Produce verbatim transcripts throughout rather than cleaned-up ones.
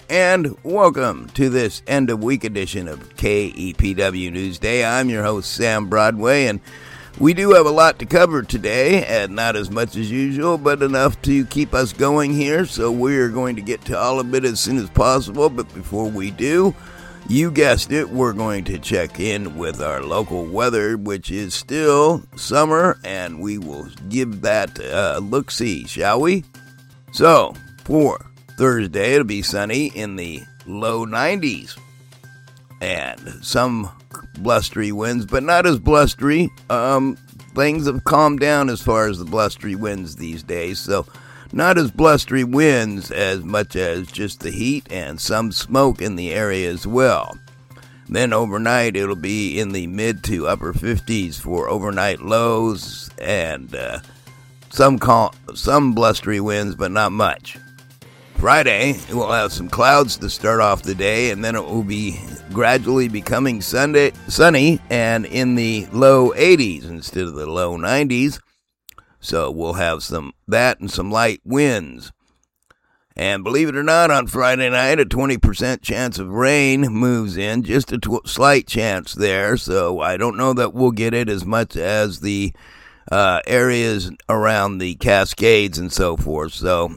and welcome to this end-of-week edition of K E P W Newsday. I'm your host, Sam Broadway, and we do have a lot to cover today, and not as much as usual, but enough to keep us going here, so we're going to get to all of it as soon as possible. But before we do, you guessed it, we're going to check in with our local weather, which is still summer, and we will give that a look-see, shall we? So, for Thursday, it'll be sunny in the low nineties, and some blustery winds, but not as blustery. Um, things have calmed down as far as the blustery winds these days, so not as blustery winds as much as just the heat and some smoke in the area as well. Then overnight, it'll be in the mid to upper fifties for overnight lows, and uh, some cal- some blustery winds, but not much. Friday, we'll have some clouds to start off the day, and then it will be gradually becoming Sunday, sunny and in the low eighties instead of the low nineties. So we'll have some that and some light winds. And believe it or not, on Friday night, a twenty percent chance of rain moves in, just a tw- slight chance there. So I don't know that we'll get it as much as the uh, areas around the Cascades and so forth. So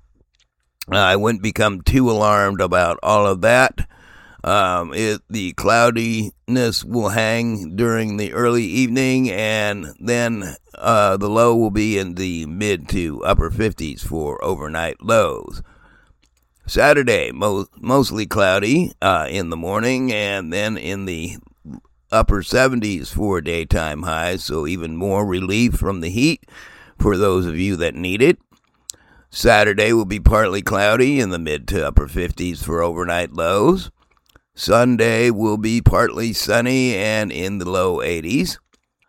I wouldn't become too alarmed about all of that. Um, it, the cloudiness will hang during the early evening, and then uh, the low will be in the mid to upper fifties for overnight lows. Saturday, mo- mostly cloudy uh, in the morning, and then in the upper seventies for daytime highs, so even more relief from the heat for those of you that need it. Saturday will be partly cloudy in the mid to upper fifties for overnight lows. Sunday will be partly sunny and in the low eighties.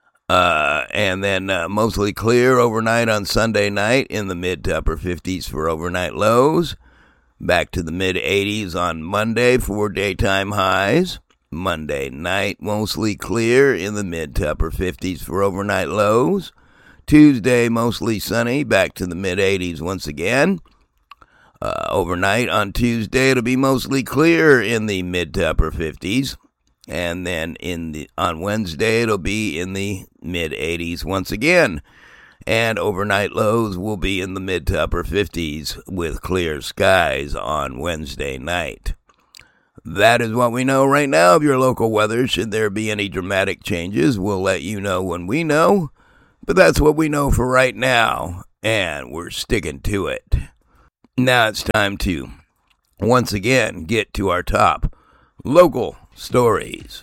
Uh, and then uh, mostly clear overnight on Sunday night in the mid to upper fifties for overnight lows. Back to the mid eighties on Monday for daytime highs. Monday night mostly clear in the mid to upper fifties for overnight lows. Tuesday, mostly sunny, back to the mid eighties once again. Uh, overnight on Tuesday, it'll be mostly clear in the mid to upper fifties. And then in the on Wednesday, it'll be in the mid eighties once again. And overnight lows will be in the mid to upper fifties with clear skies on Wednesday night. That is what we know right now of your local weather. Should there be any dramatic changes, we'll let you know when we know. But that's what we know for right now, and we're sticking to it. Now it's time to, once again, get to our top local stories.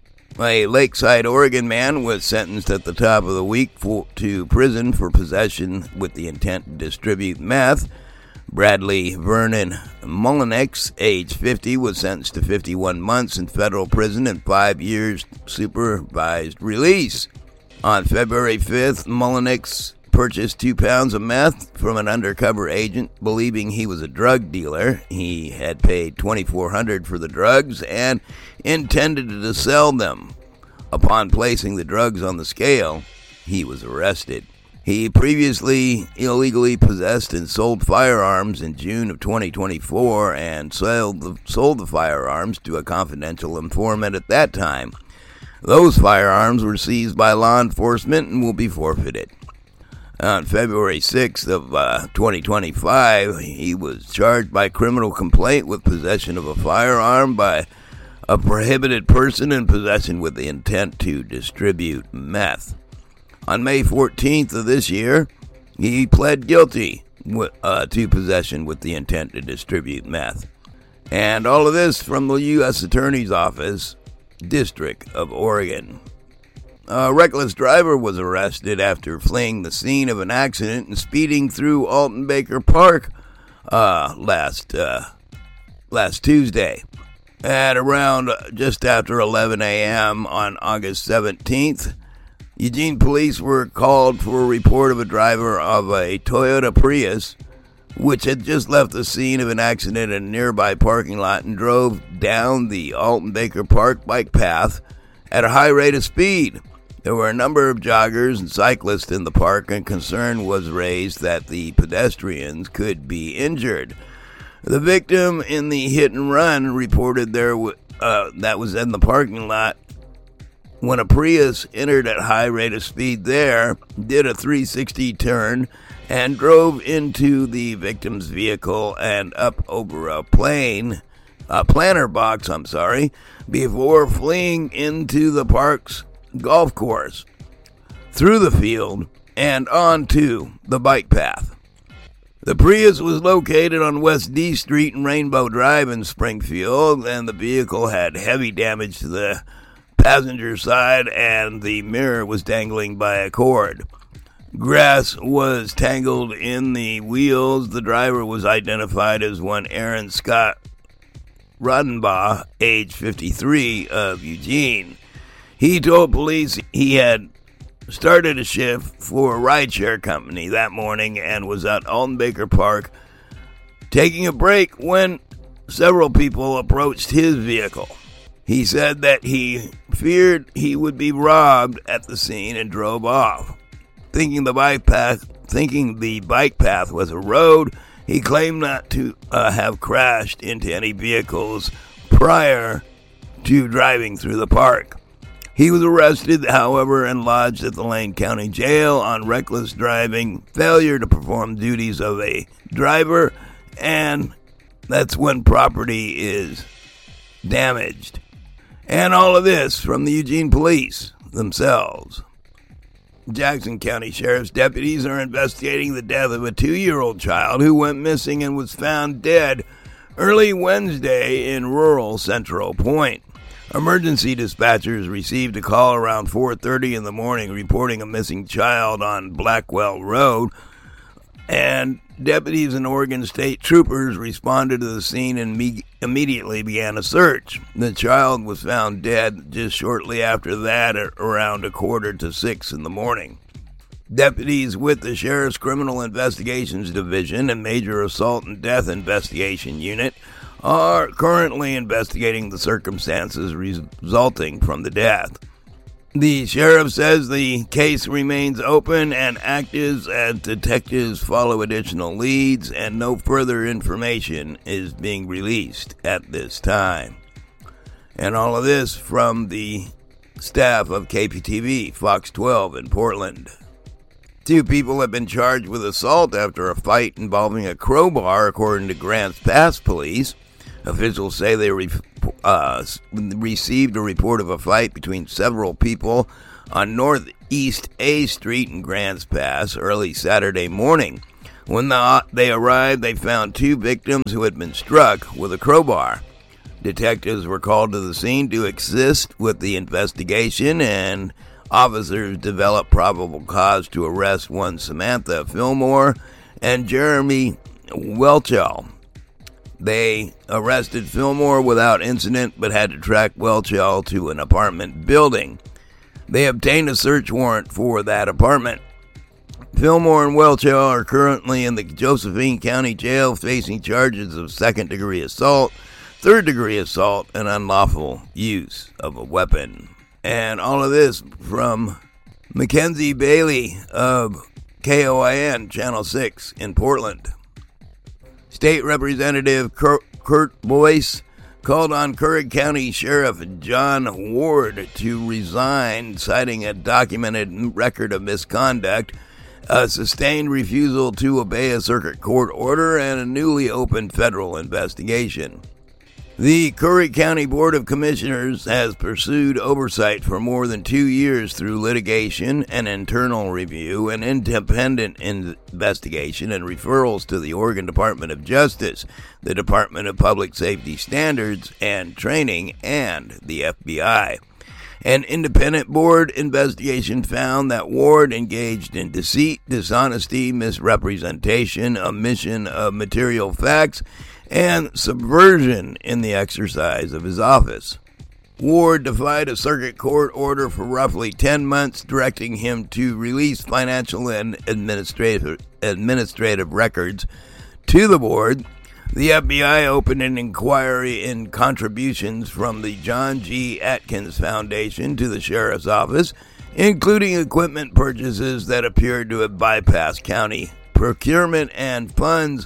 A Lakeside, Oregon man was sentenced at the top of the week for, to prison for possession with the intent to distribute meth. Bradley Vernon Mullenix, age fifty, was sentenced to fifty-one months in federal prison and five years supervised release. On February fifth, Mullenix purchased two pounds of meth from an undercover agent, believing he was a drug dealer. He had paid twenty-four hundred dollars for the drugs and intended to sell them. Upon placing the drugs on the scale, he was arrested. He previously illegally possessed and sold firearms in June of twenty twenty-four and sold the, sold the firearms to a confidential informant at that time. Those firearms were seized by law enforcement and will be forfeited. On February sixth of uh, twenty twenty-five, he was charged by criminal complaint with possession of a firearm by a prohibited person and possession with the intent to distribute meth. On May fourteenth of this year, he pled guilty uh, to possession with the intent to distribute meth. And all of this from the U S Attorney's Office, District of Oregon. A reckless driver was arrested after fleeing the scene of an accident and speeding through Alton Baker Park uh, last uh, last Tuesday. At around just after eleven a.m. on August seventeenth, Eugene police were called for a report of a driver of a Toyota Prius, which had just left the scene of an accident in a nearby parking lot and drove down the Alton Baker Park bike path at a high rate of speed. There were a number of joggers and cyclists in the park, and concern was raised that the pedestrians could be injured. The victim in the hit and run reported there uh, that was in the parking lot when a Prius entered at high rate of speed there, did a three sixty turn, and drove into the victim's vehicle and up over a plane, a planter box, I'm sorry, before fleeing into the park's golf course, through the field, and onto the bike path. The Prius was located on West D Street and Rainbow Drive in Springfield, and the vehicle had heavy damage to the passenger side, and the mirror was dangling by a cord. Grass was tangled in the wheels. The driver was identified as one Aaron Scott Rodenbaugh, age fifty-three, of Eugene. He told police he had started a shift for a rideshare company that morning and was at Alton Baker Park taking a break when several people approached his vehicle. He said that he feared he would be robbed at the scene and drove off. Thinking the bike path, thinking the bike path was a road, he claimed not to uh, have crashed into any vehicles prior to driving through the park. He was arrested, however, and lodged at the Lane County Jail on reckless driving, failure to perform duties of a driver, and that's when property is damaged. And all of this from the Eugene Police themselves. Jackson County Sheriff's deputies are investigating the death of a two-year-old child who went missing and was found dead early Wednesday in rural Central Point. Emergency dispatchers received a call around four thirty in the morning reporting a missing child on Blackwell Road, and deputies and Oregon State troopers responded to the scene and me- immediately began a search. The child was found dead just shortly after that at around a quarter to six in the morning. Deputies with the Sheriff's Criminal Investigations Division and Major Assault and Death Investigation Unit are currently investigating the circumstances resulting from the death. The sheriff says the case remains open and active as detectives follow additional leads, and no further information is being released at this time. And all of this from the staff of K P T V, Fox twelve in Portland. Two people have been charged with assault after a fight involving a crowbar, according to Grants Pass Police. Officials say they re- uh, received a report of a fight between several people on Northeast A Street in Grants Pass early Saturday morning. When the, they arrived, they found two victims who had been struck with a crowbar. Detectives were called to the scene to assist with the investigation, and officers developed probable cause to arrest one Samantha Fillmore and Jeremy Welchel. They arrested Fillmore without incident, but had to track Welchel to an apartment building. They obtained a search warrant for that apartment. Fillmore and Welchel are currently in the Josephine County Jail facing charges of second-degree assault, third-degree assault, and unlawful use of a weapon. And all of this from Mackenzie Bailey of K O I N Channel six in Portland. State Representative Kurt Boyce called on Curry County Sheriff John Ward to resign, citing a documented record of misconduct, a sustained refusal to obey a circuit court order, and a newly opened federal investigation. The Curry County Board of Commissioners has pursued oversight for more than two years through litigation, an internal review, an independent investigation, and referrals to the Oregon Department of Justice, the Department of Public Safety Standards and Training, and the F B I. An independent board investigation found that Ward engaged in deceit, dishonesty, misrepresentation, omission of material facts, and subversion in the exercise of his office. Ward defied a circuit court order for roughly ten months, directing him to release financial and administrative, administrative records to the board. The F B I opened an inquiry in contributions from the John G. Atkins Foundation to the Sheriff's Office, including equipment purchases that appeared to have bypassed county procurement and funds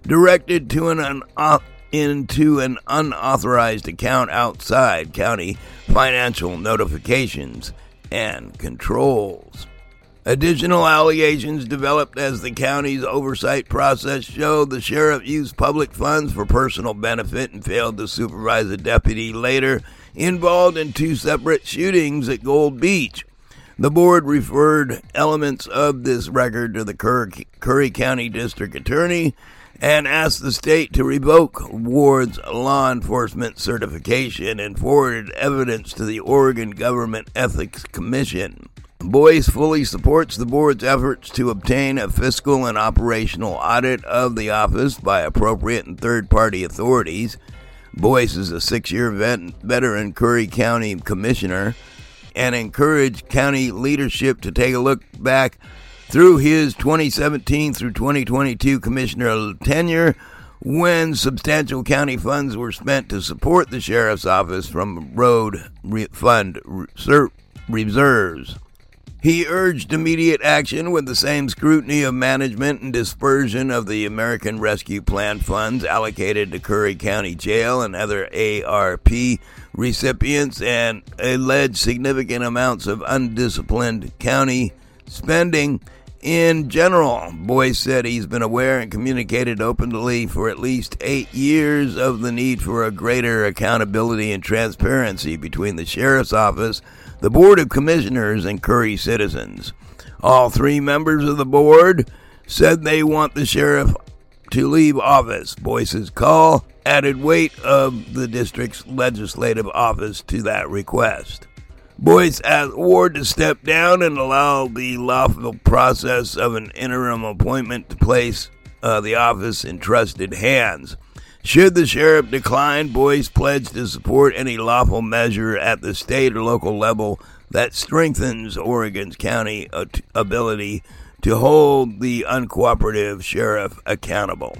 directed to an un- into an unauthorized account outside county financial notifications and controls. Additional allegations developed as the county's oversight process showed the sheriff used public funds for personal benefit and failed to supervise a deputy later involved in two separate shootings at Gold Beach. The board referred elements of this record to the Curry County District Attorney and asked the state to revoke Ward's law enforcement certification and forwarded evidence to the Oregon Government Ethics Commission. Boyce fully supports the board's efforts to obtain a fiscal and operational audit of the office by appropriate and third-party authorities. Boyce is a six-year vet- veteran Curry County Commissioner and encouraged county leadership to take a look back through his twenty seventeen through twenty twenty-two commissioner tenure, when substantial county funds were spent to support the sheriff's office from road re- fund re- reserves. He urged immediate action with the same scrutiny of management and dispersion of the American Rescue Plan funds allocated to Curry County Jail and other A R P recipients, and alleged significant amounts of undisciplined county spending in general. Boyce said he's been aware and communicated openly for at least eight years of the need for a greater accountability and transparency between the sheriff's office, the Board of Commissioners, and Curry citizens. All three members of the board said they want the sheriff to leave office. Boyce's call added weight of the district's legislative office to that request. Boyce asked Ward to step down and allow the lawful process of an interim appointment to place uh, the office in trusted hands. Should the sheriff decline, Boyce pledged to support any lawful measure at the state or local level that strengthens Oregon's county ability to hold the uncooperative sheriff accountable.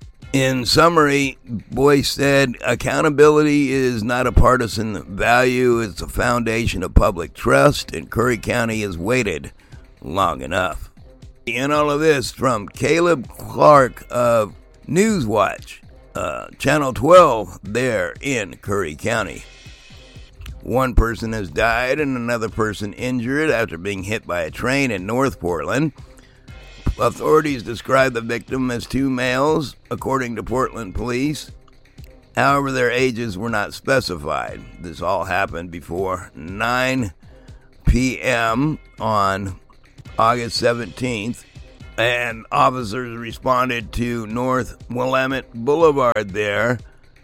In summary, Boyce said, accountability is not a partisan value, it's a foundation of public trust, and Curry County has waited long enough. And all of this from Caleb Clark of Newswatch, uh, Channel twelve, there in Curry County. One person has died and another person injured after being hit by a train in North Portland. Authorities described the victim as two males, according to Portland police. However, their ages were not specified. This all happened before nine p.m. on August seventeenth, and officers responded to North Willamette Boulevard there,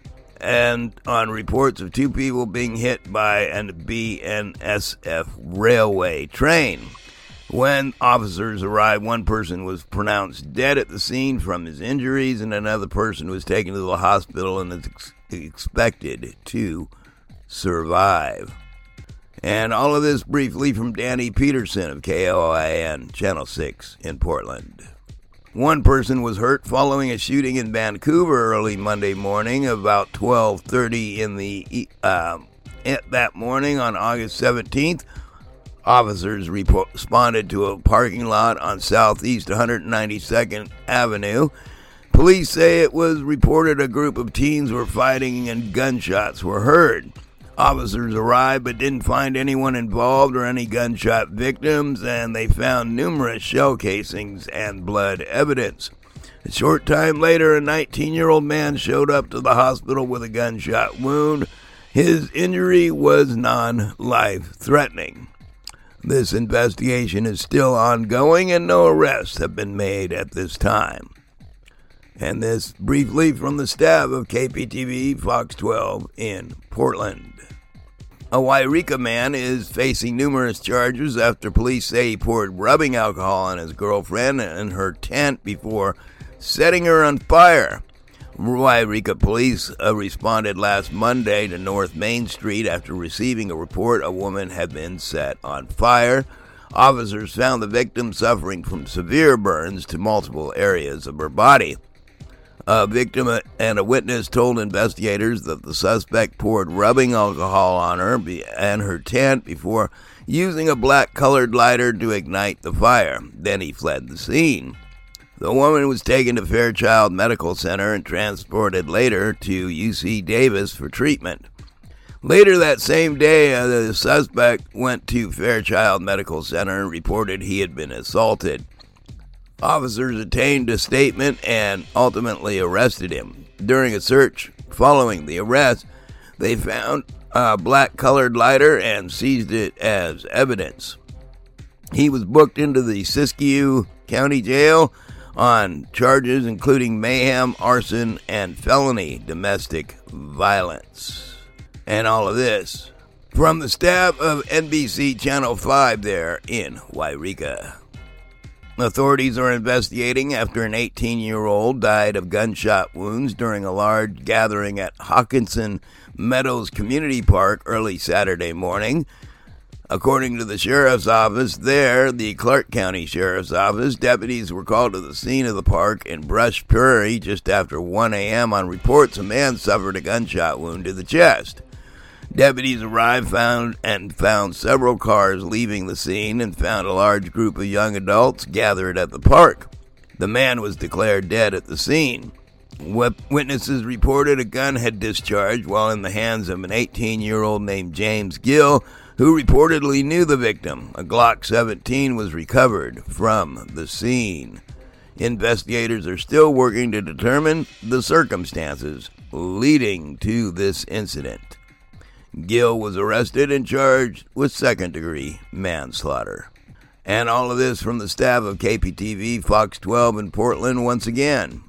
and on reports of two people being hit by a B N S F railway train. When officers arrived, one person was pronounced dead at the scene from his injuries, and another person was taken to the hospital and is ex- expected to survive. And all of this briefly from Danny Peterson of K O I N, Channel six in Portland. One person was hurt following a shooting in Vancouver early Monday morning, about twelve thirty in the uh, that morning on August seventeenth. Officers report, responded to a parking lot on Southeast one hundred ninety-second Avenue. Police say it was reported a group of teens were fighting and gunshots were heard. Officers arrived but didn't find anyone involved or any gunshot victims, and they found numerous shell casings and blood evidence. A short time later, a nineteen-year-old man showed up to the hospital with a gunshot wound. His injury was non-life-threatening. This investigation is still ongoing and no arrests have been made at this time. And this briefly from the staff of K P T V Fox twelve in Portland. A Wairika man is facing numerous charges after police say he poured rubbing alcohol on his girlfriend in her tent before setting her on fire. Wairika police uh, responded last Monday to North Main Street after receiving a report a woman had been set on fire. Officers found the victim suffering from severe burns to multiple areas of her body. A victim and a witness told investigators that the suspect poured rubbing alcohol on her and her tent before using a black-colored lighter to ignite the fire. Then he fled the scene. The woman was taken to Fairchild Medical Center and transported later to U C Davis for treatment. Later that same day, uh, the suspect went to Fairchild Medical Center and reported he had been assaulted. Officers obtained a statement and ultimately arrested him. During a search following the arrest, they found a black-colored lighter and seized it as evidence. He was booked into the Siskiyou County Jail on charges including mayhem, arson, and felony domestic violence. And all of this from the staff of N B C Channel five there in Wairika. Authorities are investigating after an eighteen-year-old died of gunshot wounds during a large gathering at Hawkinson Meadows Community Park early Saturday morning. According to the sheriff's office there, the Clark County Sheriff's Office, deputies were called to the scene of the park in Brush Prairie just after one a.m. on reports a man suffered a gunshot wound to the chest. Deputies arrived found and found several cars leaving the scene and found a large group of young adults gathered at the park. The man was declared dead at the scene. Witnesses reported a gun had discharged while in the hands of an eighteen-year-old named James Gill, who reportedly knew the victim. A Glock seventeen was recovered from the scene. Investigators are still working to determine the circumstances leading to this incident. Gill was arrested and charged with second-degree manslaughter. And all of this from the staff of K P T V Fox twelve in Portland once again.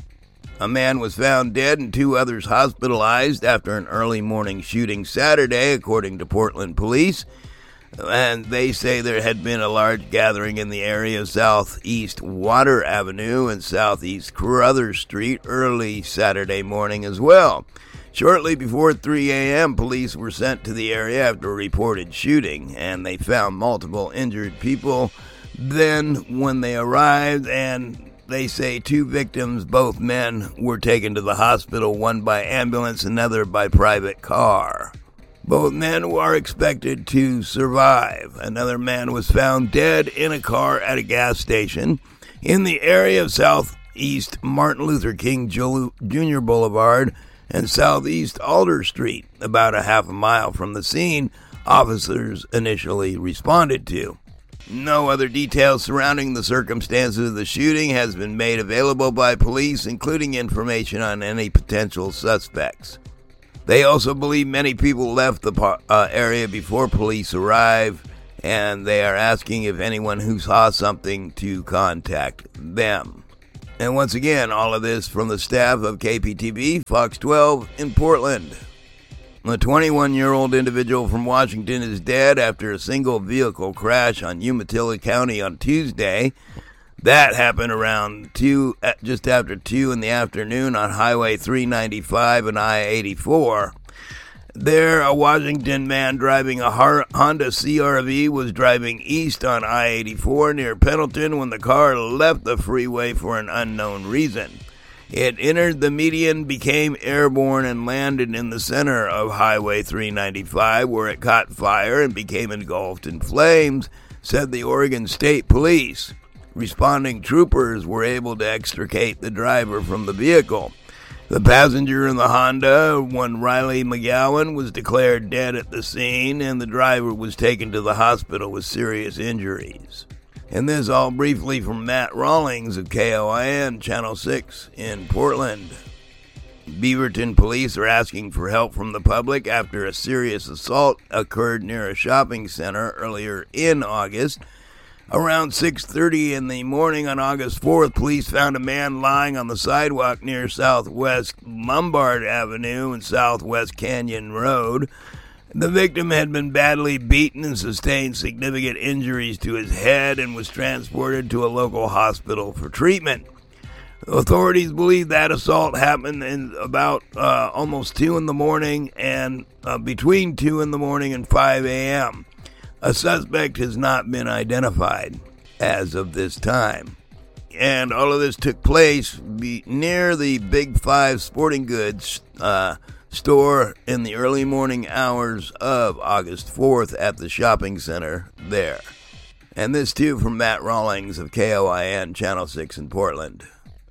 A man was found dead and two others hospitalized after an early morning shooting Saturday, according to Portland police. And they say there had been a large gathering in the area of Southeast Water Avenue and Southeast Carruthers Street early Saturday morning as well. Shortly before three a.m., police were sent to the area after a reported shooting, and they found multiple injured people. Then, when they arrived, and they say two victims, both men, were taken to the hospital, one by ambulance, another by private car. Both men are expected to survive. Another man was found dead in a car at a gas station in the area of Southeast Martin Luther King Junior Boulevard and Southeast Alder Street, about a half a mile from the scene officers initially responded to. No other details surrounding the circumstances of the shooting has been made available by police, including information on any potential suspects. They also believe many people left the uh, area before police arrived, and they are asking if anyone who saw something to contact them. And once again, all of this from the staff of K P T V Fox twelve in Portland. A twenty-one-year-old individual from Washington is dead after a single vehicle crash on Umatilla County on Tuesday. That happened around two, just after two in the afternoon on Highway three ninety-five and I eighty-four. There, a Washington man driving a Honda C R V was driving east on I eighty-four near Pendleton when the car left the freeway for an unknown reason. It entered the median, became airborne, and landed in the center of Highway three ninety-five, where it caught fire and became engulfed in flames, said the Oregon State Police. Responding troopers were able to extricate the driver from the vehicle. The passenger in the Honda, one Riley McGowan, was declared dead at the scene, and the driver was taken to the hospital with serious injuries. And this all briefly from Matt Rawlings of K O I N Channel six in Portland. Beaverton police are asking for help from the public after a serious assault occurred near a shopping center earlier in August. Around six thirty in the morning on August fourth, police found a man lying on the sidewalk near Southwest Lombard Avenue and Southwest Canyon Road. The victim had been badly beaten and sustained significant injuries to his head and was transported to a local hospital for treatment. Authorities believe that assault happened in about uh, almost two in the morning and uh, between two in the morning and five a.m. A suspect has not been identified as of this time. And all of this took place be near the Big Five Sporting Goods uh, store in the early morning hours of August fourth at the shopping center there. And this too from Matt Rawlings of K O I N Channel six in Portland.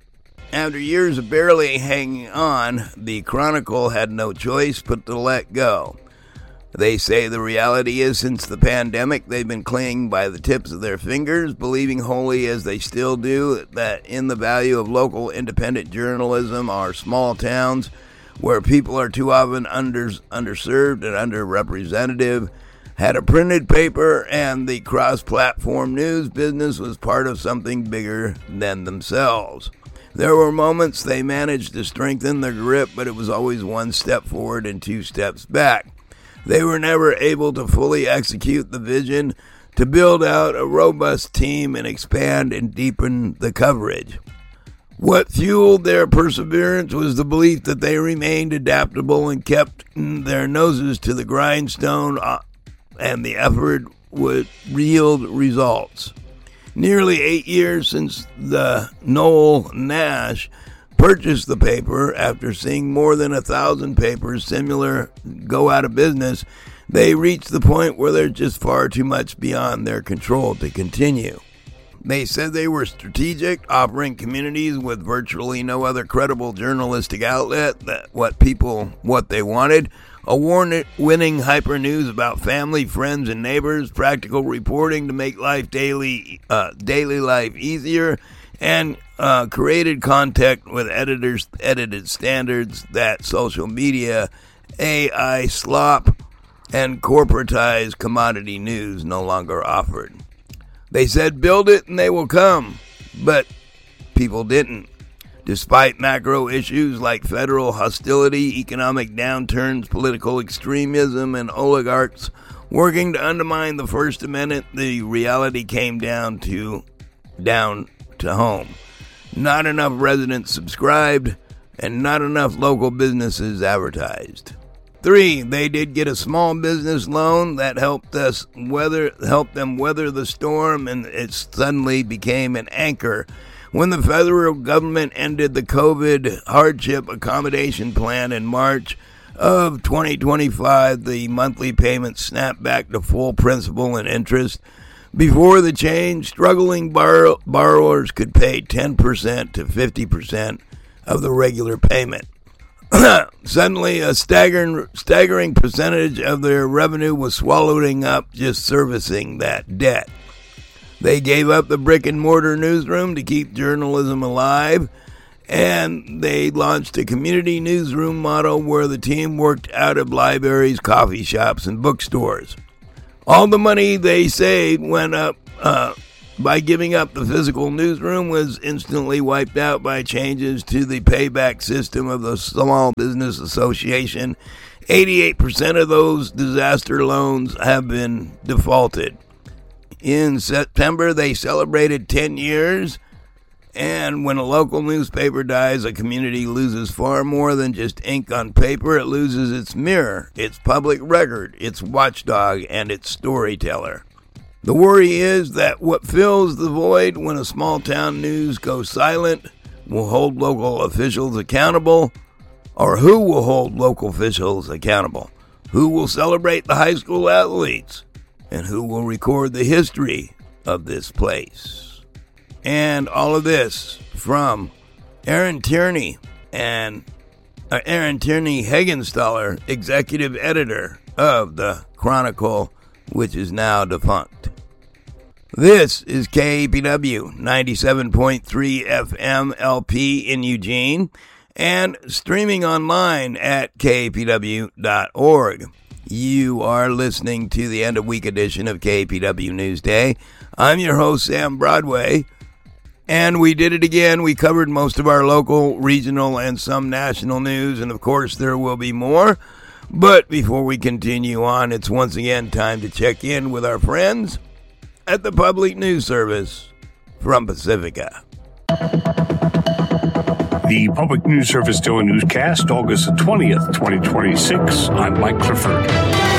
After years of barely hanging on, the Chronicle had no choice but to let go. They say the reality is since the pandemic, they've been clinging by the tips of their fingers, believing wholly as they still do that in the value of local independent journalism are small towns where people are too often under, underserved and underrepresented, had a printed paper, and the cross-platform news business was part of something bigger than themselves. There were moments they managed to strengthen their grip, but it was always one step forward and two steps back. They were never able to fully execute the vision to build out a robust team and expand and deepen the coverage. What fueled their perseverance was the belief that they remained adaptable and kept their noses to the grindstone, and the effort would yield results. Nearly eight years since the Noel Nash purchased the paper, after seeing more than a thousand papers similar go out of business, they reached the point where they're just far too much beyond their control to continue. They said they were strategic, offering communities with virtually no other credible journalistic outlet that what people what they wanted. Award-winning hyper news about family, friends, and neighbors, practical reporting to make life daily, uh, daily life easier, and uh, created content with editors, edited standards that social media, A I slop, and corporatized commodity news no longer offered. They said, build it and they will come, but people didn't. Despite macro issues like federal hostility, economic downturns, political extremism, and oligarchs working to undermine the First Amendment, the reality came down to down to home. Not enough residents subscribed, and not enough local businesses advertised. Three, they did get a small business loan that helped us weather, helped them weather the storm, and it suddenly became an anchor. When the federal government ended the COVID hardship accommodation plan in March of twenty twenty-five, the monthly payments snapped back to full principal and interest. Before the change, struggling borrow- borrowers could pay ten percent to fifty percent of the regular payment. Suddenly, a staggering, staggering percentage of their revenue was swallowing up just servicing that debt. They gave up the brick-and-mortar newsroom to keep journalism alive, and they launched a community newsroom model where the team worked out of libraries, coffee shops, and bookstores. All the money they saved went up uh, by giving up the physical newsroom was instantly wiped out by changes to the payback system of the Small Business Association. eighty-eight percent of those disaster loans have been defaulted. In September, they celebrated ten years, and when a local newspaper dies, a community loses far more than just ink on paper. It loses its mirror, its public record, its watchdog, and its storyteller. The worry is that what fills the void when a small-town news goes silent will hold local officials accountable, or who will hold local officials accountable? Who will celebrate the high school athletes? And who will record the history of this place? And all of this from Aaron Tierney and uh, Aaron Tierney Heggenstaller, executive editor of the Chronicle, which is now defunct. This is K E P W ninety-seven point three F M L P in Eugene and streaming online at K A P W dot org. You are listening to the end of week edition of K A P W Newsday. I'm your host, Sam Broadway, and we did it again. We covered most of our local, regional, and some national news, and of course there will be more. But before we continue on, it's once again time to check in with our friends at the Public News Service from Pacifica. The Public News Service Daily Newscast, August the twentieth, twenty twenty-six. I'm Mike Clifford.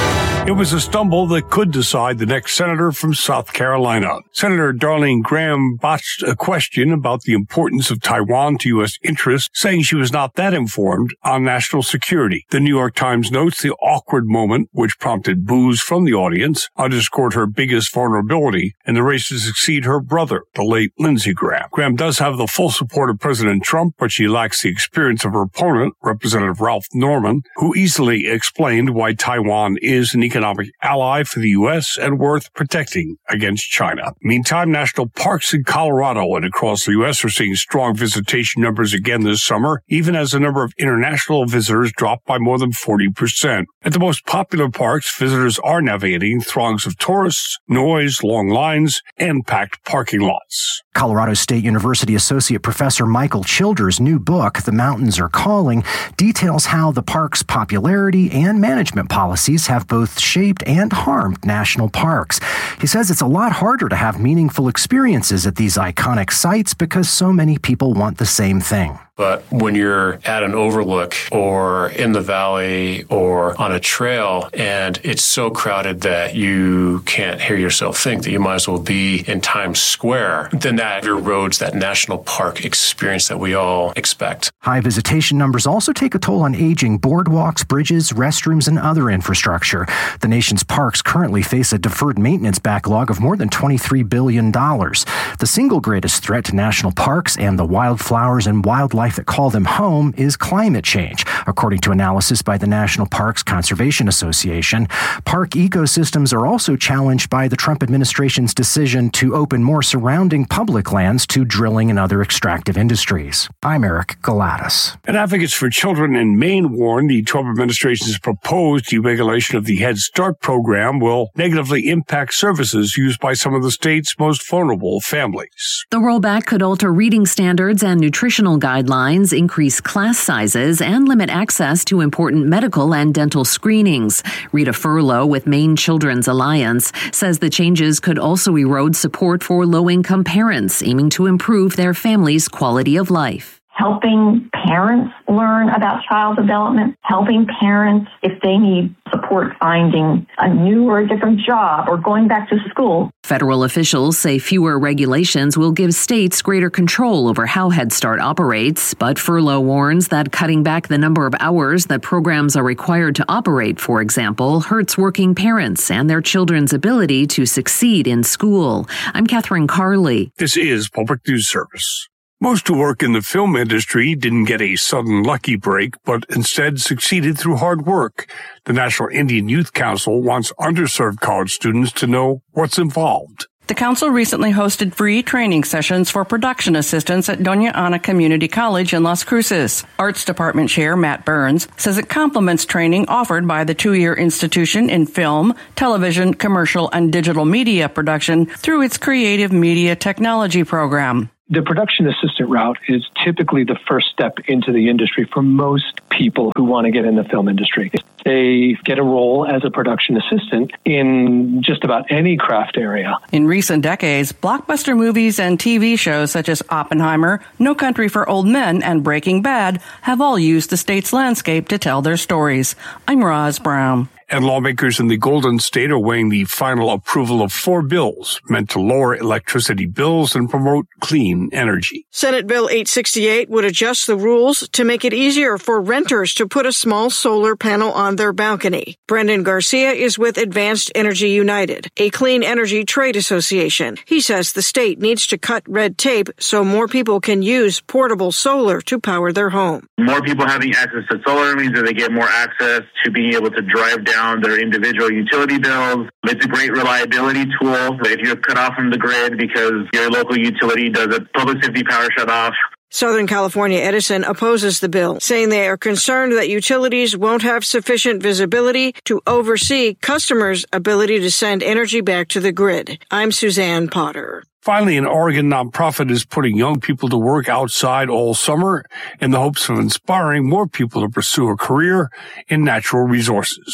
It was a stumble that could decide the next senator from South Carolina. Senator Darlene Graham botched a question about the importance of Taiwan to U S interests, saying she was not that informed on national security. The New York Times notes the awkward moment, which prompted boos from the audience, underscored her biggest vulnerability in the race to succeed her brother, the late Lindsey Graham. Graham does have the full support of President Trump, but she lacks the experience of her opponent, Representative Ralph Norman, who easily explained why Taiwan is an economic ally for the U S and worth protecting against China. Meantime, national parks in Colorado and across the U S are seeing strong visitation numbers again this summer, even as the number of international visitors dropped by more than forty percent. At the most popular parks, visitors are navigating throngs of tourists, noise, long lines, and packed parking lots. Colorado State University Associate Professor Michael Childers' new book, The Mountains Are Calling, details how the park's popularity and management policies have both shaped and harmed national parks. He says it's a lot harder to have meaningful experiences at these iconic sites because so many people want the same thing. But when you're at an overlook or in the valley or on a trail and it's so crowded that you can't hear yourself think that you might as well be in Times Square, then that erodes that national park experience that we all expect. High visitation numbers also take a toll on aging boardwalks, bridges, restrooms, and other infrastructure. The nation's parks currently face a deferred maintenance backlog of more than twenty-three billion dollars. The single greatest threat to national parks and the wildflowers and wildlife that call them home is climate change, according to analysis by the National Parks Conservation Association. Park ecosystems are also challenged by the Trump administration's decision to open more surrounding public lands to drilling and other extractive industries. I'm Eric Galatas. And advocates for children in Maine warn the Trump administration's proposed deregulation of the Head Start program will negatively impact services used by some of the state's most vulnerable families. The rollback could alter reading standards and nutritional guidelines, increase class sizes, and limit access to important medical and dental screenings. Rita Furlow with Maine Children's Alliance says the changes could also erode support for low-income parents aiming to improve their family's quality of life. Helping parents learn about child development, helping parents if they need support finding a new or a different job or going back to school. Federal officials say fewer regulations will give states greater control over how Head Start operates, but Furlow warns that cutting back the number of hours that programs are required to operate, for example, hurts working parents and their children's ability to succeed in school. I'm Catherine Carley. This is Public News Service. Most who work in the film industry didn't get a sudden lucky break, but instead succeeded through hard work. The National Indian Youth Council wants underserved college students to know what's involved. The council recently hosted free training sessions for production assistants at Doña Ana Community College in Las Cruces. Arts Department Chair Matt Burns says it complements training offered by the two-year institution in film, television, commercial, and digital media production through its Creative Media Technology program. The production assistant route is typically the first step into the industry for most people who want to get in the film industry. They get a role as a production assistant in just about any craft area. In recent decades, blockbuster movies and T V shows such as Oppenheimer, No Country for Old Men, and Breaking Bad have all used the state's landscape to tell their stories. I'm Roz Brown. And lawmakers in the Golden State are weighing the final approval of four bills meant to lower electricity bills and promote clean energy. Senate Bill eight sixty-eight would adjust the rules to make it easier for renters to put a small solar panel on their balcony. Brendan Garcia is with Advanced Energy United, a clean energy trade association. He says the state needs to cut red tape so more people can use portable solar to power their home. More people having access to solar means that they get more access to being able to drive down their individual utility bills. It's a great reliability tool. If you're cut off from the grid because your local utility does a public safety power shutoff. Southern California Edison opposes the bill, saying they are concerned that utilities won't have sufficient visibility to oversee customers' ability to send energy back to the grid. I'm Suzanne Potter. Finally, an Oregon nonprofit is putting young people to work outside all summer in the hopes of inspiring more people to pursue a career in natural resources.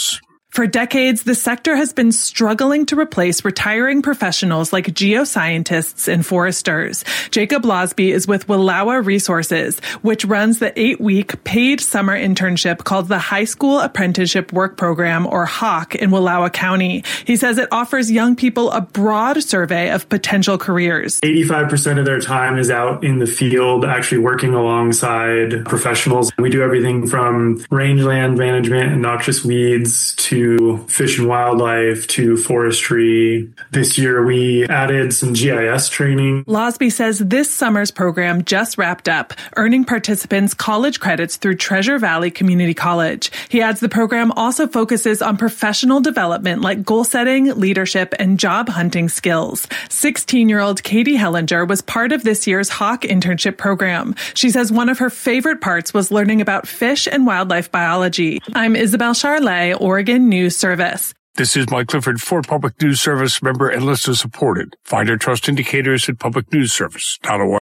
For decades, the sector has been struggling to replace retiring professionals like geoscientists and foresters. Jacob Losby is with Wallowa Resources, which runs the eight-week paid summer internship called the High School Apprenticeship Work Program, or HAWK, in Wallowa County. He says it offers young people a broad survey of potential careers. eighty-five percent of their time is out in the field, actually working alongside professionals. We do everything from rangeland management and noxious weeds to fish and wildlife to forestry. This year, we added some G I S training. Losby says this summer's program just wrapped up, earning participants college credits through Treasure Valley Community College. He adds the program also focuses on professional development like goal setting, leadership, and job hunting skills. sixteen-year-old Katie Hellinger was part of this year's HAWK internship program. She says one of her favorite parts was learning about fish and wildlife biology. I'm Isabel Charlet, Oregon News Service. This is Mike Clifford for Public News Service, member and listener supported. Find our trust indicators at public news service dot org.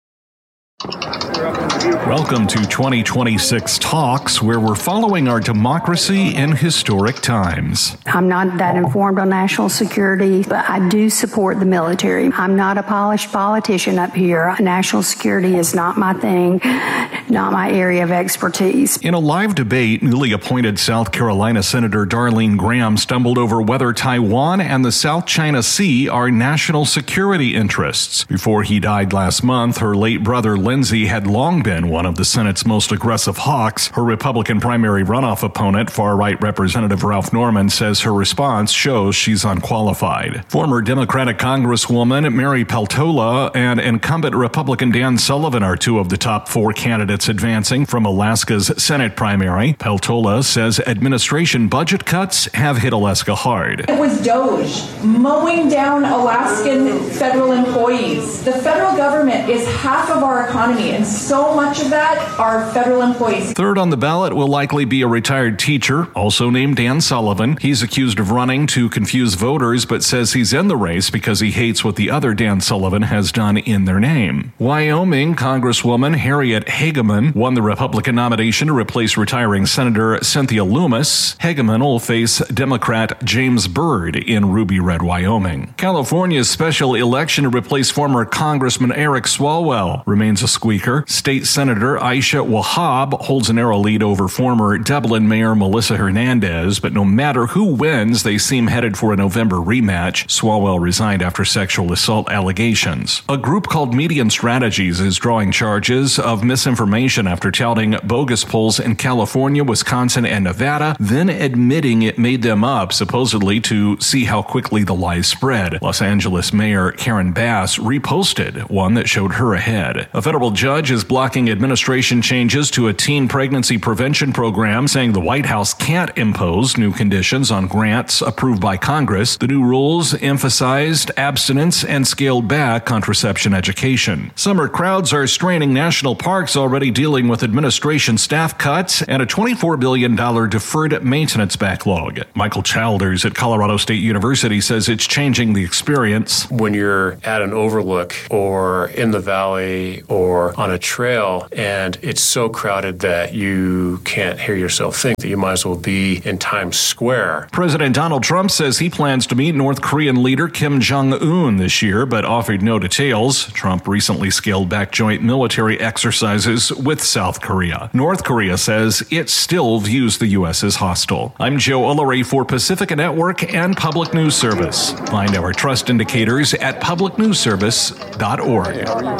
Welcome to twenty twenty-six Talks, where we're following our democracy in historic times. I'm not that informed on national security, but I do support the military. I'm not a polished politician up here. National security is not my thing, not my area of expertise. In a live debate, newly appointed South Carolina Senator Darlene Graham stumbled over whether Taiwan and the South China Sea are national security interests. Before he died last month, her late brother Lindsey had long been one of the Senate's most aggressive hawks. Her Republican primary runoff opponent, far-right Representative Ralph Norman, says her response shows she's unqualified. Former Democratic Congresswoman Mary Peltola and incumbent Republican Dan Sullivan are two of the top four candidates advancing from Alaska's Senate primary. Peltola says administration budget cuts have hit Alaska hard. It was DOGE, mowing down Alaskan federal employees. The federal government is half of our economy, and so much of that are federal employees. Third on the ballot will likely be a retired teacher, also named Dan Sullivan. He's accused of running to confuse voters, but says he's in the race because he hates what the other Dan Sullivan has done in their name. Wyoming Congresswoman Harriet Hageman won the Republican nomination to replace retiring Senator Cynthia Loomis. Hageman will face Democrat James Byrd in Ruby Red, Wyoming. California's special election to replace former Congressman Eric Swalwell remains a squeaker. State Senator Aisha Wahab holds a narrow lead over former Dublin Mayor Melissa Hernandez, but no matter who wins, they seem headed for a November rematch. Swalwell resigned after sexual assault allegations. A group called Median Strategies is drawing charges of misinformation after touting bogus polls in California, Wisconsin, and Nevada, then admitting it made them up, supposedly to see how quickly the lies spread. Los Angeles Mayor Karen Bass reposted one that showed her ahead. A federal judge is blocking administration changes to a teen pregnancy prevention program, saying the White House can't impose new conditions on grants approved by Congress. The new rules emphasized abstinence and scaled back contraception education. Summer crowds are straining national parks, already dealing with administration staff cuts and a twenty-four billion dollars deferred maintenance backlog. Michael Childers at Colorado State University says it's changing the experience. When you're at an overlook or in the valley or on a trail and it's so crowded that you can't hear yourself think, that you might as well be in Times Square. President Donald Trump says he plans to meet North Korean leader Kim Jong-un this year, but offered no details. Trump recently scaled back joint military exercises with South Korea. North Korea says it still views the U S as hostile. I'm Joe Ullery for Pacifica Network and Public News Service. Find our trust indicators at public news service dot org.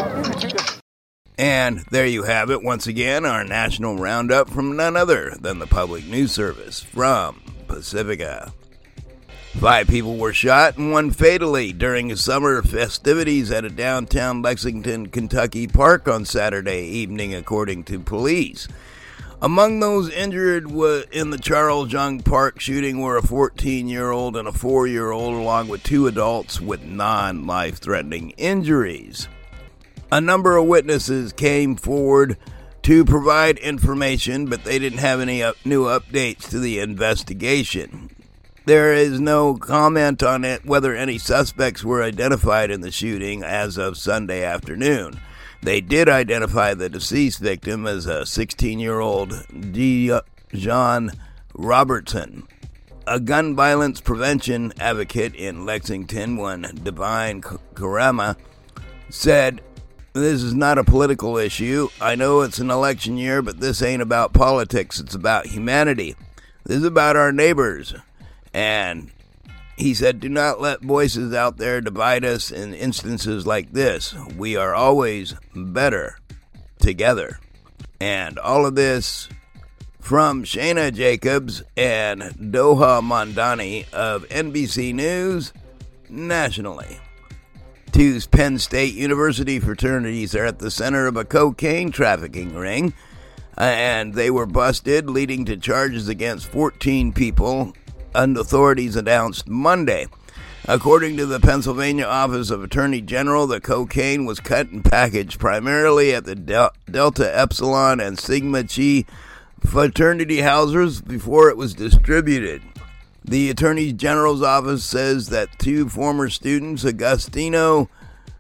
And there you have it, once again, our national roundup from none other than the Public News Service from Pacifica. Five people were shot and one fatally during summer festivities at a downtown Lexington, Kentucky park on Saturday evening, according to police. Among those injured in the Charles Young Park shooting were a fourteen-year-old and a four-year-old, along with two adults with non-life-threatening injuries. A number of witnesses came forward to provide information, but they didn't have any up, new updates to the investigation. There is no comment on it whether any suspects were identified in the shooting as of Sunday afternoon. They did identify the deceased victim as a sixteen-year-old Dijon Robertson. a gun violence prevention advocate in Lexington, one Divine Karama, said, "This is not a political issue. I know it's an election year, but this ain't about politics. It's about humanity. This is about our neighbors." And he said, "Do not let voices out there divide us in instances like this. We are always better together." And all of this from Shana Jacobs and Doha Mondani of N B C News nationally. Two Penn State University fraternities are at the center of a cocaine trafficking ring, and they were busted, leading to charges against fourteen people, authorities announced Monday. According to the Pennsylvania Office of Attorney General, the cocaine was cut and packaged primarily at the Del- Delta Epsilon and Sigma Chi fraternity houses before it was distributed. The Attorney General's office says that two former students, Agostino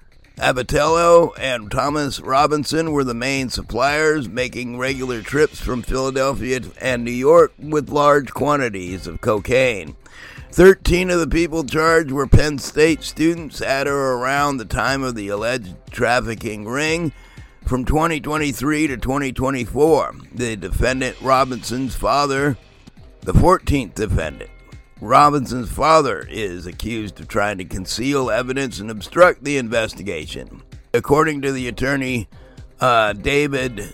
Abatello and Thomas Robinson, were the main suppliers, making regular trips from Philadelphia and New York with large quantities of cocaine. Thirteen of the people charged were Penn State students at or around the time of the alleged trafficking ring from twenty twenty-three to twenty twenty-four. The defendant, Robinson's father, the fourteenth defendant, Robinson's father, is accused of trying to conceal evidence and obstruct the investigation. According to the attorney, uh, David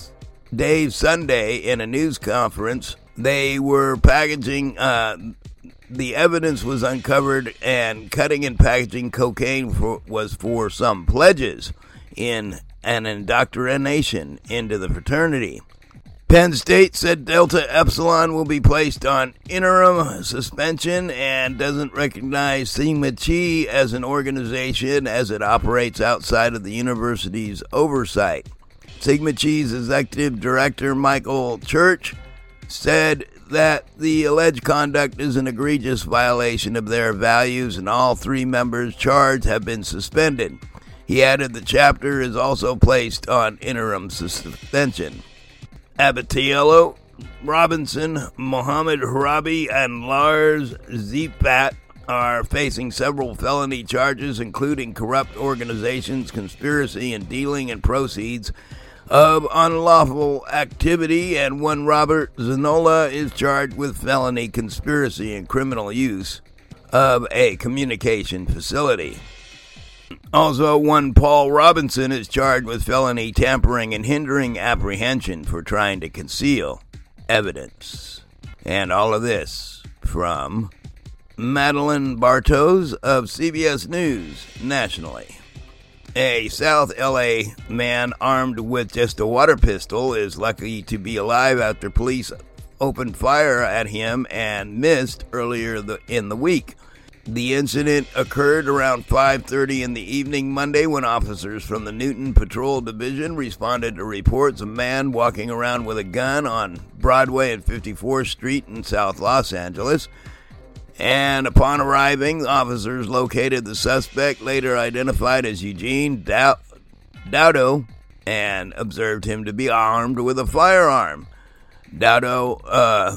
Dave Sunday, in a news conference, they were packaging, uh, the evidence was uncovered, and cutting and packaging cocaine for, was for some pledges in an indoctrination into the fraternity. Penn State said Delta Epsilon will be placed on interim suspension and doesn't recognize Sigma Chi as an organization as it operates outside of the university's oversight. Sigma Chi's executive director, Michael Church, said that the alleged conduct is an egregious violation of their values, and all three members charged have been suspended. He added the chapter is also placed on interim suspension. Abatello, Robinson, Mohammed Harabi, and Lars Zipat are facing several felony charges, including corrupt organizations, conspiracy, and dealing in proceeds of unlawful activity, and one Robert Zanola is charged with felony conspiracy and criminal use of a communication facility. Also, one Paul Robinson is charged with felony tampering and hindering apprehension for trying to conceal evidence. And all of this from Madeline Bartos of C B S News nationally. A South L A man armed with just a water pistol is lucky to be alive after police opened fire at him and missed earlier in the week. The incident occurred around five thirty in the evening Monday when officers from the Newton Patrol Division responded to reports of a man walking around with a gun on Broadway and fifty-fourth Street in South Los Angeles. And upon arriving, officers located the suspect, later identified as Eugene Dow- Dowdo, and observed him to be armed with a firearm. Dowdo uh,